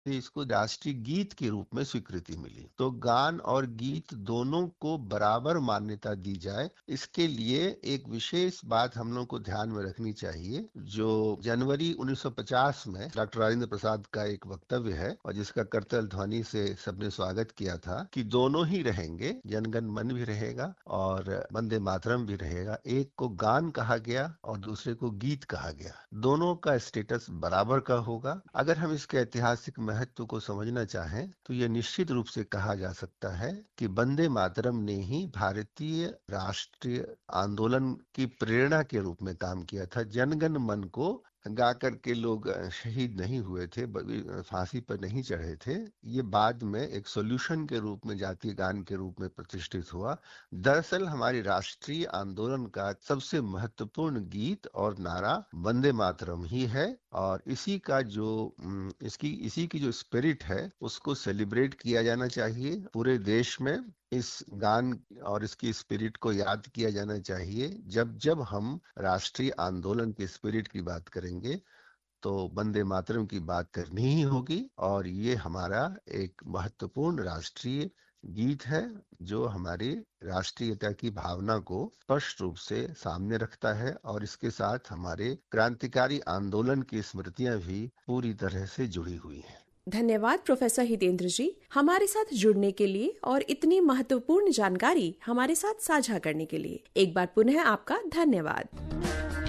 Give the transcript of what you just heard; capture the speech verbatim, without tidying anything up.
इसको राष्ट्रीय गीत के रूप में स्वीकृति मिली। तो गान और गीत दोनों को बराबर मान्यता दी जाए, इसके लिए एक विशेष बात हम लोग को ध्यान में रखनी चाहिए, जो जनवरी उन्नीस सौ पचास में डॉक्टर राजेंद्र प्रसाद का एक वक्तव्य है और जिसका करतल ध्वनि से सबने स्वागत किया था कि दोनों ही रहेंगे, जनगण मन भी रहेगा और वंदे मातरम भी रहेगा। एक को गान कहा गया और दूसरे को गीत कहा गया, दोनों का स्टेटस बराबर का होगा। अगर हम इसके ऐतिहासिक महत्व को समझना चाहें तो यह निश्चित रूप से कहा जा सकता है कि वंदे मातरम ने ही भारतीय राष्ट्रीय आंदोलन की प्रेरणा के रूप में काम किया था। जनगण मन को गा करके लोग शहीद नहीं हुए थे, फांसी पर नहीं चढ़े थे। ये बाद में एक सॉल्यूशन के रूप में, जातीय गान के रूप में प्रतिष्ठित हुआ। दरअसल हमारी राष्ट्रीय आंदोलन का सबसे महत्वपूर्ण गीत और नारा वंदे मातरम ही है और इसी का जो इसकी इसी की जो स्पिरिट है उसको सेलिब्रेट किया जाना चाहिए। पूरे देश में इस गान और इसकी स्पिरिट को याद किया जाना चाहिए। जब जब हम राष्ट्रीय आंदोलन की स्पिरिट की बात करेंगे तो वंदे मातरम की बात करनी ही होगी और ये हमारा एक महत्वपूर्ण राष्ट्रीय गीत है जो हमारी राष्ट्रीयता की भावना को स्पष्ट रूप से सामने रखता है और इसके साथ हमारे क्रांतिकारी आंदोलन की स्मृतियां भी पूरी तरह से जुड़ी हुई हैं। धन्यवाद प्रोफेसर हितेंद्र जी, हमारे साथ जुड़ने के लिए और इतनी महत्वपूर्ण जानकारी हमारे साथ साझा करने के लिए। एक बार पुनः आपका धन्यवाद।